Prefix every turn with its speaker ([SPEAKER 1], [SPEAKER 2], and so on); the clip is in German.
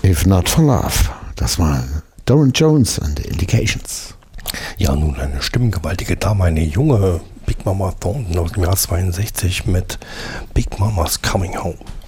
[SPEAKER 1] If Not for Love. Das war Doran Jones and the Indications.
[SPEAKER 2] Ja, nun eine stimmengewaltige Dame, eine junge Big Mama Thornton aus dem Jahr 62 mit Big Mama's Coming Home.